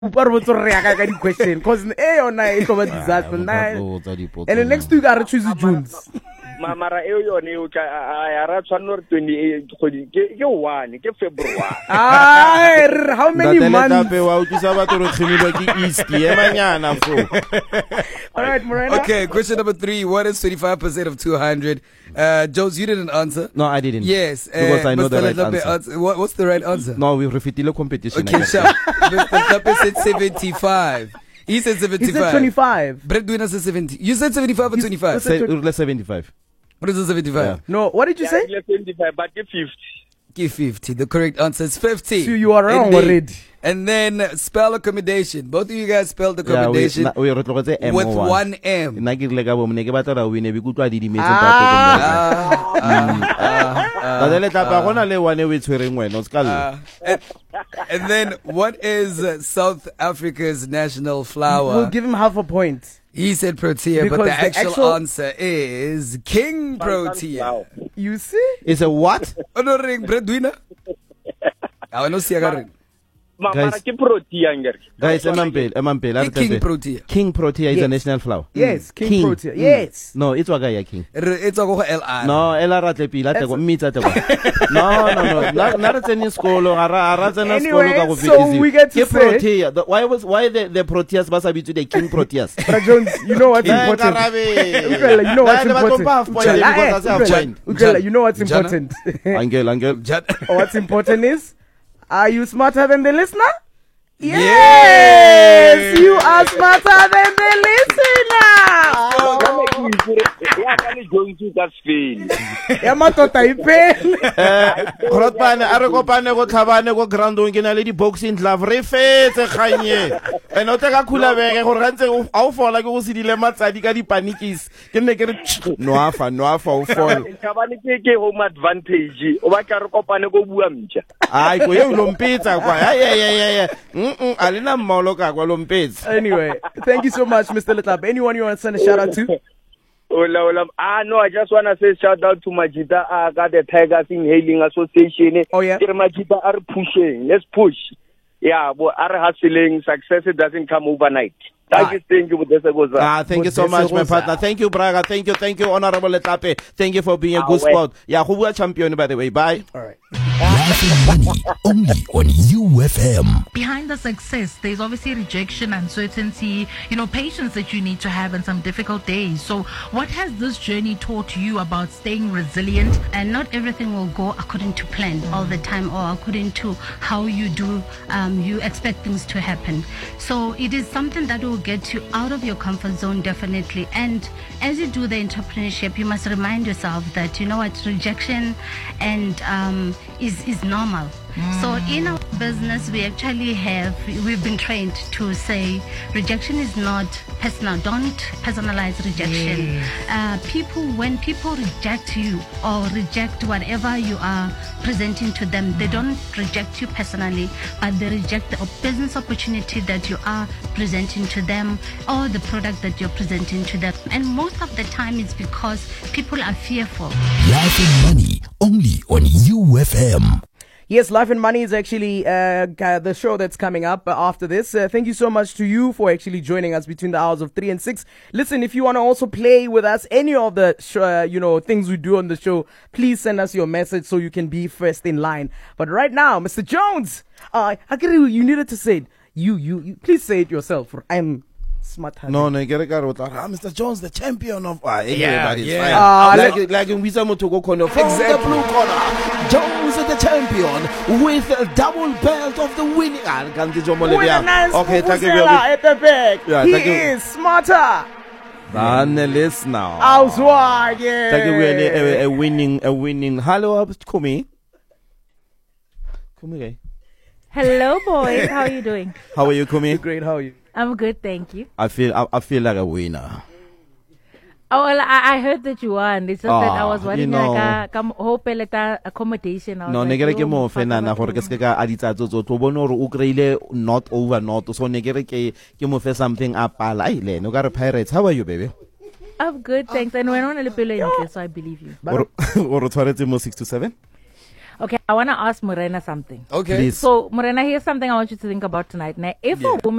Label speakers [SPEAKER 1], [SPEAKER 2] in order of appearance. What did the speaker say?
[SPEAKER 1] question because disaster. And the next two gotta choose Junes.
[SPEAKER 2] Mara I 28 ke 1 ke February.
[SPEAKER 1] How many months? All right, Morena.
[SPEAKER 3] Okay, question number 3. What is 25% of 200? Jones, you didn't answer.
[SPEAKER 4] No, I didn't.
[SPEAKER 3] Yes.
[SPEAKER 4] Because I know the right answer.
[SPEAKER 3] What's the right answer?
[SPEAKER 4] No, we've repeated the competition.
[SPEAKER 3] Okay, sure. Mr. Tappe said 75. He said 75.
[SPEAKER 1] He said 25.
[SPEAKER 3] Breadwinner said 70. You said 75 or 25?
[SPEAKER 4] Say 75.
[SPEAKER 3] What is the 75?
[SPEAKER 4] Yeah.
[SPEAKER 1] No, what did you say?
[SPEAKER 2] 75, but 50.
[SPEAKER 3] Give 50. The correct answer is 50.
[SPEAKER 1] So you are wrong already.
[SPEAKER 3] And then spell accommodation. Both of you guys spelled accommodation with 1 M. And then what is South Africa's national flower?
[SPEAKER 1] We'll give him half a point.
[SPEAKER 3] He said Protea,
[SPEAKER 1] Because
[SPEAKER 3] but the
[SPEAKER 1] the
[SPEAKER 3] actual answer is King Protea.
[SPEAKER 1] You see?
[SPEAKER 4] It's a what?
[SPEAKER 3] Ono ring breadwinner. I want to see a
[SPEAKER 4] Guys,
[SPEAKER 2] Ke Protea ngere.
[SPEAKER 4] Guys, Emampel,
[SPEAKER 3] King Protea.
[SPEAKER 4] King Protea is
[SPEAKER 1] Yes.
[SPEAKER 4] a national flower.
[SPEAKER 1] Yes, King Protea. Yes.
[SPEAKER 4] No, it's Wagaya King.
[SPEAKER 3] It's a go LR.
[SPEAKER 4] No, Ela Ratlepi, Late meet at No. Not in school or
[SPEAKER 1] Anyway, so we get to say-
[SPEAKER 4] Protea. Why the Proteas must be today King Proteas?
[SPEAKER 1] But Jones, you know what's important. Ukrela, you know what's important. Ukrela, you know what's important.
[SPEAKER 4] Angel.
[SPEAKER 1] What's important is, are you smarter than the listener? Yes, you are smarter than the listener. Yamatota ipele.
[SPEAKER 4] Rotbane a re kopane go tlhabane go groundong ke na le di boxing glove re fetse kganye ene o tla ka khula beke gore gantse a o fola ke go sedile matsadi ka di panikis ke nne ke re noafa o fola
[SPEAKER 2] Tabane ke home advantage. O ba ka re kopane go bua mtša.
[SPEAKER 4] ai go ye lompetsa kwa alina mmolo ka kwa lompetsa.
[SPEAKER 1] Anyway, thank you so much, Mr. Letap. Anyone you want to send a shout out to?
[SPEAKER 2] No, I just want to say shout out to Majida, got the Tigers Inhaling Association.
[SPEAKER 1] Oh, yeah?
[SPEAKER 2] Majida are pushing. Let's push. Yeah, but are hustling. Success doesn't come overnight. Thank you. Thank
[SPEAKER 4] you so much, my partner. Thank you, Braga. Thank you, Honorable Letape. Thank you for being a good sport. Yeah, who were champion, by the way. Bye.
[SPEAKER 1] All right.
[SPEAKER 5] Laughing Money, only on UFM.
[SPEAKER 6] Behind the success, there's obviously rejection, uncertainty, patience that you need to have in some difficult days. So what has this journey taught you about staying resilient?
[SPEAKER 7] And not everything will go according to plan all the time or according to how you do, you expect things to happen. So it is something that will get you out of your comfort zone, definitely. And as you do the entrepreneurship, you must remind yourself that, rejection and is normal. So in our business, we've been trained to say rejection is not personal. Don't personalize rejection. When people reject you or reject whatever you are presenting to them, they don't reject you personally, but they reject the business opportunity that you are presenting to them or the product that you're presenting to them. And most of the time it's because people are fearful.
[SPEAKER 5] Laughing Money, only on UFM.
[SPEAKER 1] Yes, Life and Money is actually the show that's coming up after this. Thank you so much to you for actually joining us between the hours of 3 and 6. Listen, if you want to also play with us, any of the things we do on the show, please send us your message so you can be first in line. But right now, Mr. Jones, you needed to say it. You please say it yourself. I'm smart.
[SPEAKER 4] No, get a Mr. Jones, the champion of everybody's
[SPEAKER 3] yeah.
[SPEAKER 4] Like in Wizamo to go corner from the blue corner. Jones is the champion with a double belt of the winning.
[SPEAKER 1] Okay, thank you. At the back. Yeah, he is smarter
[SPEAKER 4] than the listener.
[SPEAKER 1] Outswag, yeah.
[SPEAKER 4] Thank you, a winning. Hello, Kumi.
[SPEAKER 8] Hello, boys. How are you doing?
[SPEAKER 4] How are you, Kumi?
[SPEAKER 1] Great. How are you?
[SPEAKER 8] I'm good, thank you.
[SPEAKER 4] I feel like a winner.
[SPEAKER 8] Oh, well, I heard that you won. It's just that I was wondering, hope accommodation.
[SPEAKER 4] No, negere ke mo fenana gore ke se ka aditsa tsotso to bona gore o kreile not over not so negere ke mo fe something apala ile no ka re Pirates. How are you, baby?
[SPEAKER 8] I'm good, thanks. And we're on a little so I believe you.
[SPEAKER 4] Or tshwaretse mo 6 to 7.
[SPEAKER 8] Okay, I want to ask Morena something.
[SPEAKER 3] Okay.
[SPEAKER 1] Please.
[SPEAKER 8] So, Morena, here's something I want you to think about tonight. Now, if a woman